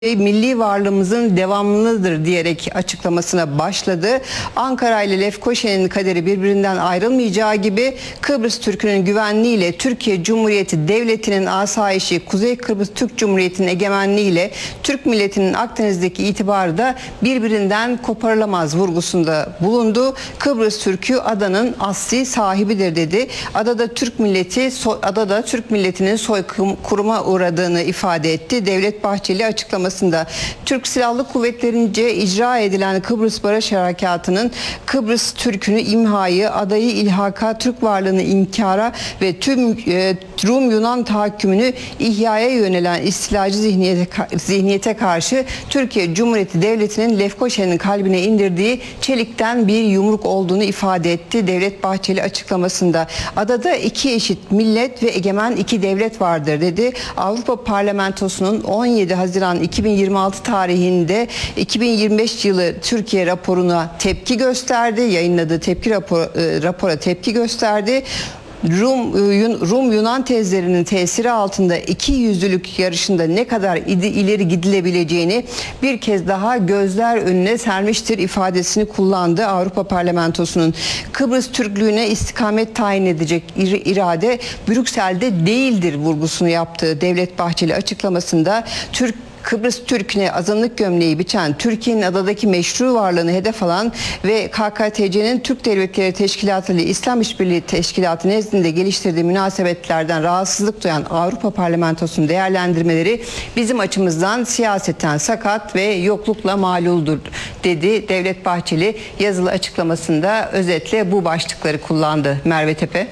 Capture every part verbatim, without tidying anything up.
milli varlığımızın devamlılığıdır diyerek açıklamasına başladı. Ankara ile Lefkoşa'nın kaderi birbirinden ayrılmayacağı gibi Kıbrıs Türk'ünün güvenliğiyle Türkiye Cumhuriyeti Devleti'nin asayişi, Kuzey Kıbrıs Türk Cumhuriyeti'nin egemenliğiyle Türk milletinin Akdeniz'deki itibarı da birbirinden koparılamaz vurgusunda bulundu. Kıbrıs Türk'ü adanın asli sahibidir dedi. Adada Türk milleti adada Türk milletinin soykırıma uğradığını ifade etti. Devlet Bahçeli açıklaması Türk Silahlı Kuvvetlerince icra edilen Kıbrıs Barış Harekatı'nın Kıbrıs Türk'ünü imhayı, adayı ilhaka, Türk varlığını inkara ve tüm e, Rum Yunan tahakkümünü ihyaya yönelen istilacı zihniyete, zihniyete karşı Türkiye Cumhuriyeti Devleti'nin Lefkoşa'nın kalbine indirdiği çelikten bir yumruk olduğunu ifade etti. Devlet Bahçeli açıklamasında adada iki eşit millet ve egemen iki devlet vardır dedi. Avrupa Parlamentosu'nun on yedi Haziran iki bin yirmi altı tarihinde iki bin yirmi beş yılı Türkiye raporuna tepki gösterdi. Yayınladığı tepki rapor, e, rapora tepki gösterdi. Rum, Rum Yunan tezlerinin tesiri altında iki yüzlülük yarışında ne kadar ileri gidilebileceğini bir kez daha gözler önüne sermiştir ifadesini kullandı. Avrupa Parlamentosu'nun Kıbrıs Türklüğüne istikamet tayin edecek irade Brüksel'de değildir vurgusunu yaptığı Devlet Bahçeli açıklamasında Türk Kıbrıs Türk'üne azınlık gömleği biçen, Türkiye'nin adadaki meşru varlığını hedef alan ve K K T C'nin Türk Devletleri Teşkilatı ile İslam İşbirliği Teşkilatı nezdinde geliştirdiği münasebetlerden rahatsızlık duyan Avrupa Parlamentosu'nun değerlendirmeleri bizim açımızdan siyaseten sakat ve yoklukla maluldur dedi. Devlet Bahçeli yazılı açıklamasında özetle bu başlıkları kullandı. Merve Tepe.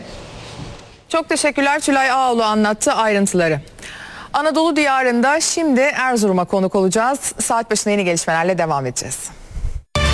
Çok teşekkürler. Tülay Ağoğlu anlattı ayrıntıları. Anadolu diyarında şimdi Erzurum'a konuk olacağız. Saat başına yeni gelişmelerle devam edeceğiz.